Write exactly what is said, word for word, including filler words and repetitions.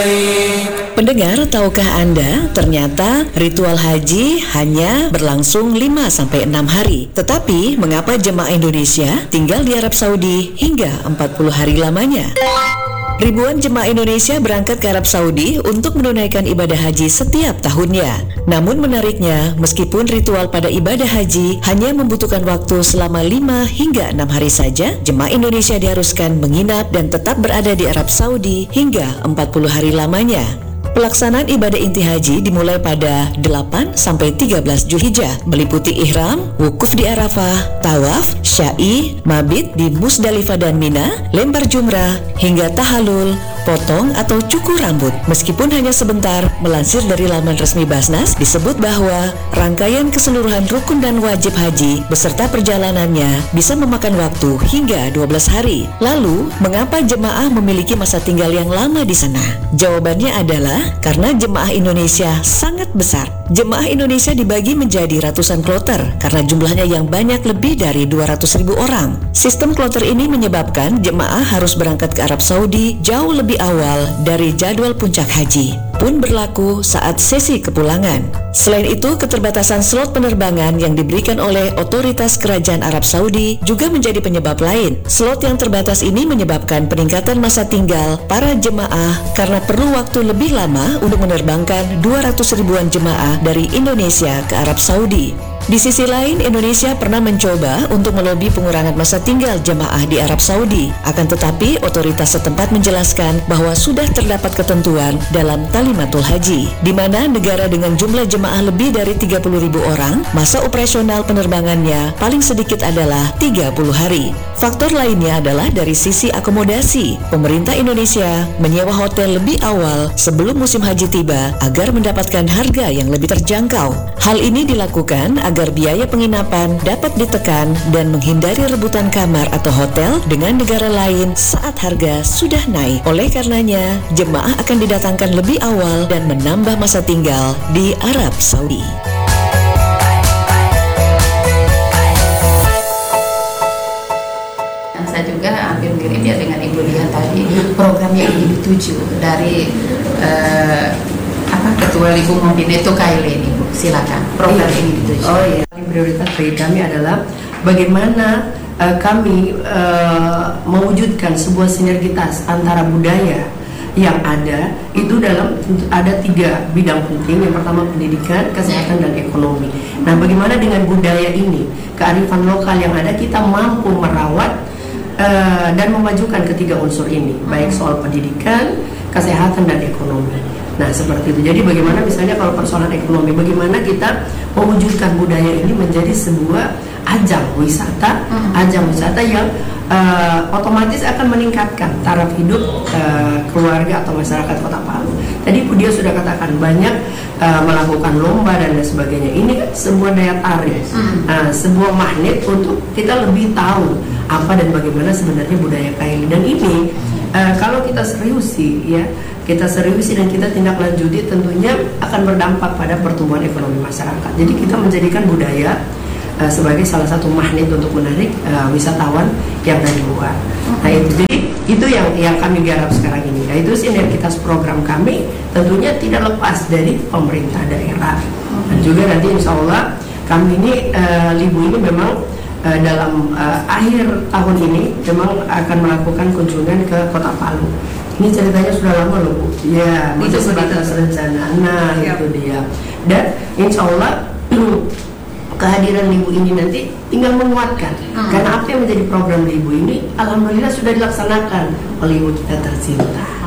Pendengar, tahukah Anda ternyata ritual haji hanya berlangsung lima sampai enam hari. Tetapi mengapa jemaah Indonesia tinggal di Arab Saudi hingga empat puluh hari lamanya? Ribuan jemaah Indonesia berangkat ke Arab Saudi untuk menunaikan ibadah haji setiap tahunnya. Namun menariknya, meskipun ritual pada ibadah haji hanya membutuhkan waktu selama lima hingga enam hari saja, jemaah Indonesia diharuskan menginap dan tetap berada di Arab Saudi hingga empat puluh hari lamanya. Pelaksanaan ibadah inti haji dimulai pada delapan sampai tiga belas Zulhijjah, meliputi ihram, wukuf di Arafah, tawaf, sya'i, mabit di Musdalifah dan Mina, lempar jumrah, hingga tahalul, potong atau cukur rambut. Meskipun hanya sebentar, melansir dari laman resmi Basnas disebut bahwa rangkaian keseluruhan rukun dan wajib haji beserta perjalanannya bisa memakan waktu hingga dua belas hari. Lalu, mengapa jemaah memiliki masa tinggal yang lama di sana? Jawabannya adalah karena jemaah Indonesia sangat besar. Jemaah Indonesia dibagi menjadi ratusan kloter karena jumlahnya yang banyak, lebih dari dua ratus ribu orang. Sistem kloter ini menyebabkan jemaah harus berangkat ke Arab Saudi jauh lebih awal dari jadwal puncak haji, pun berlaku saat sesi kepulangan. Selain itu, keterbatasan slot penerbangan yang diberikan oleh otoritas kerajaan Arab Saudi juga menjadi penyebab lain. Slot yang terbatas ini menyebabkan peningkatan masa tinggal para jemaah karena perlu waktu lebih lama untuk menerbangkan dua ratus ribuan jemaah dari Indonesia ke Arab Saudi. Di sisi lain, Indonesia pernah mencoba untuk melobi pengurangan masa tinggal jemaah di Arab Saudi. Akan tetapi, otoritas setempat menjelaskan bahwa sudah terdapat ketentuan dalam Talimatul Haji, di mana negara dengan jumlah jemaah lebih dari tiga puluh ribu orang, masa operasional penerbangannya paling sedikit adalah tiga puluh hari. Faktor lainnya adalah dari sisi akomodasi. Pemerintah Indonesia menyewa hotel lebih awal sebelum musim haji tiba agar mendapatkan harga yang lebih terjangkau. Hal ini dilakukan agar biaya penginapan dapat ditekan dan menghindari rebutan kamar atau hotel dengan negara lain saat harga sudah naik. Oleh karenanya, jemaah akan didatangkan lebih awal dan menambah masa tinggal di Arab Saudi. Saya juga hampir mirip ya dengan Ibu Lia tadi, program yang ingin dituju dari uh, apa Ketua Ibu Mobineto Kaile ini, Bu. Silakan. Program iya. ini dituju. Oh iya. Prioritas bagi kami adalah bagaimana uh, kami uh, mewujudkan sebuah sinergitas antara budaya yang ada itu dalam ada tiga bidang penting. Yang pertama pendidikan, kesehatan, dan ekonomi. Nah, bagaimana dengan budaya ini, kearifan lokal yang ada, kita mampu merawat Uh, dan memajukan ketiga unsur ini, baik soal pendidikan, kesehatan, dan ekonomi. Nah, seperti itu. Jadi bagaimana misalnya kalau persoalan ekonomi, bagaimana kita mewujudkan budaya ini menjadi sebuah ajang wisata, ajang wisata yang uh, otomatis akan meningkatkan taraf hidup uh, keluarga atau masyarakat Kota Palu. Tadi Bu Dia sudah katakan banyak uh, melakukan lomba dan lain sebagainya. Ini kan sebuah daya tarik, uh, sebuah magnet untuk kita lebih tahu apa dan bagaimana sebenarnya budaya Kaili. Dan ini uh, kalau kita seriusi ya, kita seriusi dan kita tindak lanjuti, tentunya akan berdampak pada pertumbuhan ekonomi masyarakat. Jadi kita menjadikan budaya uh, sebagai salah satu magnet untuk menarik uh, wisatawan yang dari luar. Nah itu, jadi itu yang yang kami garap sekarang ini. Nah itu sinergitas program kami tentunya tidak lepas dari pemerintah daerah. Dan juga nanti insya Allah kami ini uh, Libu ini memang Uh, dalam uh, akhir tahun ini memang akan melakukan kunjungan ke Kota Palu. Ini ceritanya sudah lama loh Bu. Ya, itu sebatas rencana. Nah, ya. Itu dia. Dan insya Allah kehadiran Libu ini nanti tinggal menguatkan. Hmm. Karena apa yang menjadi program Libu ini, alhamdulillah sudah dilaksanakan oleh Ibu kita tercinta.